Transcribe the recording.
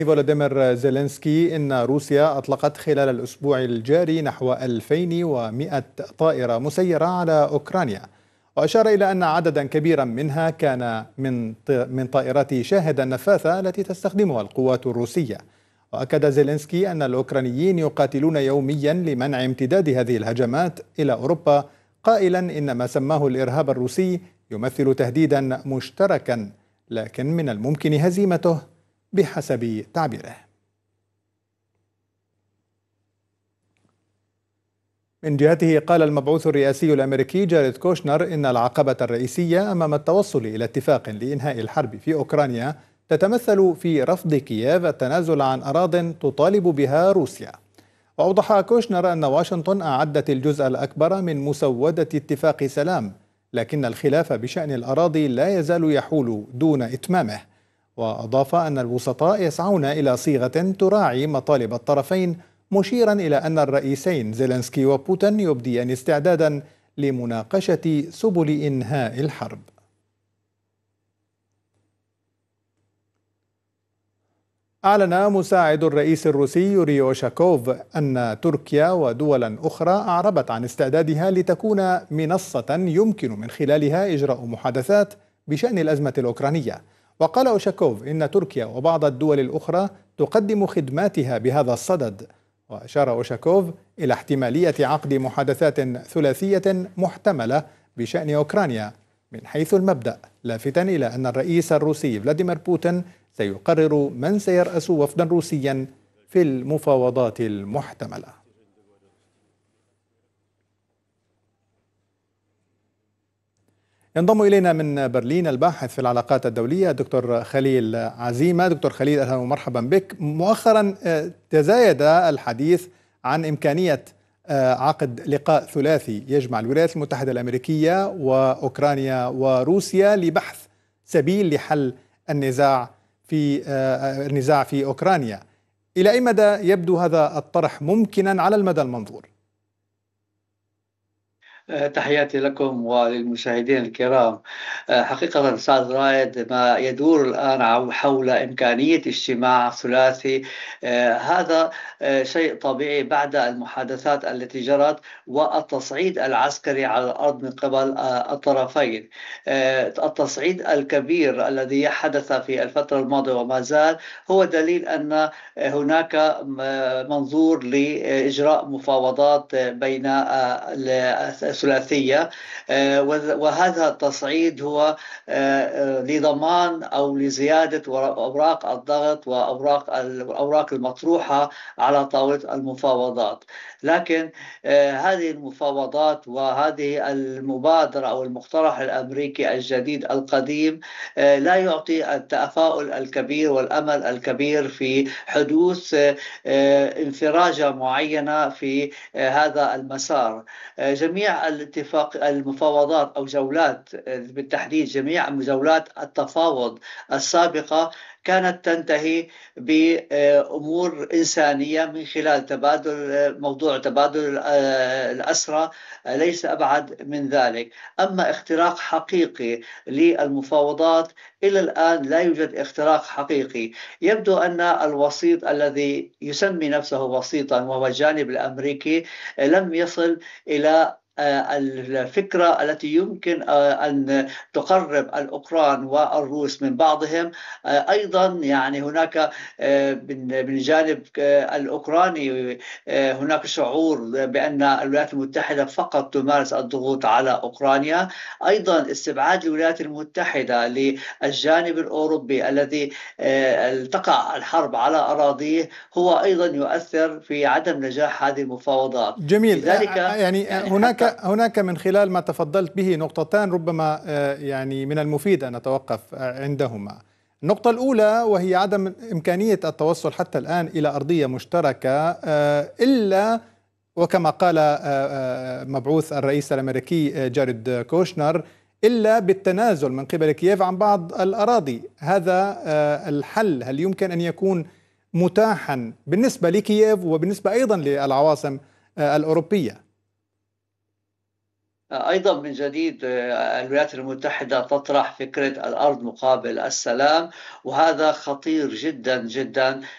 فولوديمير زيلينسكي إن روسيا أطلقت خلال الأسبوع الجاري نحو 2100 طائرة مسيرة على أوكرانيا، وأشار إلى أن عددا كبيرا منها كان من طائرات شاهد النفاثة التي تستخدمها القوات الروسية. وأكد زيلينسكي أن الأوكرانيين يقاتلون يوميا لمنع امتداد هذه الهجمات إلى أوروبا، قائلا إن ما سماه الإرهاب الروسي يمثل تهديدا مشتركا، لكن من الممكن هزيمته بحسب تعبيره. من جهته قال المبعوث الرئاسي الأمريكي جاريد كوشنر إن العقبة الرئيسية أمام التوصل إلى اتفاق لإنهاء الحرب في أوكرانيا تتمثل في رفض كييف التنازل عن أراضٍ تطالب بها روسيا. وأوضح كوشنر أن واشنطن أعدت الجزء الأكبر من مسودة اتفاق سلام، لكن الخلاف بشأن الأراضي لا يزال يحول دون إتمامه. وأضاف أن الوسطاء يسعون إلى صيغة تراعي مطالب الطرفين، مشيرا إلى أن الرئيسين زيلينسكي وبوتين يبديان استعدادا لمناقشة سبل إنهاء الحرب. أعلن مساعد الرئيس الروسي يوري يوشاكوف أن تركيا ودولا أخرى أعربت عن استعدادها لتكون منصة يمكن من خلالها إجراء محادثات بشأن الأزمة الأوكرانية. وقال أوشاكوف إن تركيا وبعض الدول الأخرى تقدم خدماتها بهذا الصدد. وأشار أوشاكوف إلى احتمالية عقد محادثات ثلاثية محتملة بشأن أوكرانيا من حيث المبدأ، لافتاً إلى أن الرئيس الروسي فلاديمير بوتين سيقرر من سيرأس وفدا روسيا في المفاوضات المحتملة. ينضم إلينا من برلين الباحث في العلاقات الدولية دكتور خليل عزيمة. دكتور خليل، أهلا ومرحبا بك. مؤخرا تزايد الحديث عن إمكانية عقد لقاء ثلاثي يجمع الولايات المتحدة الأمريكية وأوكرانيا وروسيا لبحث سبيل لحل النزاع في أوكرانيا. إلى أي مدى يبدو هذا الطرح ممكنا على المدى المنظور؟ تحياتي لكم وللمشاهدين الكرام. حقيقة أستاذ رائد، ما يدور الآن حول إمكانية اجتماع ثلاثي، هذا شيء طبيعي بعد المحادثات التي جرت والتصعيد العسكري على الأرض من قبل الطرفين. التصعيد الكبير الذي حدث في الفترة الماضية وما زال هو دليل أن هناك منظور لإجراء مفاوضات بين ثلاثية، وهذا التصعيد هو لضمان أو لزيادة أوراق الضغط وأوراق المطروحة على طاولة المفاوضات. لكن هذه المفاوضات وهذه المبادرة أو المقترح الأمريكي الجديد القديم لا يعطي التفاؤل الكبير والأمل الكبير في حدوث انفراجة معينة في هذا المسار. جميع المفاوضات أو جولات، بالتحديد جميع جولات التفاوض السابقة كانت تنتهي بأمور إنسانية من خلال موضوع تبادل الأسرى، ليس أبعد من ذلك. أما اختراق حقيقي للمفاوضات إلى الآن لا يوجد اختراق حقيقي. يبدو أن الوسيط الذي يسمي نفسه وسيطا وهو الجانب الأمريكي لم يصل إلى الفكرة التي يمكن أن تقرب الأوكران والروس من بعضهم. أيضا يعني هناك من الجانب الأوكراني هناك شعور بأن الولايات المتحدة فقط تمارس الضغوط على أوكرانيا. أيضا استبعاد الولايات المتحدة للجانب الأوروبي الذي تقع الحرب على أراضيه هو أيضا يؤثر في عدم نجاح هذه المفاوضات. جميل. يعني هناك من خلال ما تفضلت به نقطتان ربما يعني من المفيد أن نتوقف عندهما. النقطة الأولى وهي عدم إمكانية التوصل حتى الآن إلى أرضية مشتركة، إلا وكما قال مبعوث الرئيس الأمريكي جاريد كوشنر إلا بالتنازل من قبل كييف عن بعض الأراضي. هذا الحل هل يمكن أن يكون متاحا بالنسبة لكييف وبالنسبة أيضا للعواصم الأوروبية؟ أيضا من جديد الولايات المتحدة تطرح فكرة الأرض مقابل السلام، وهذا خطير جدا جدا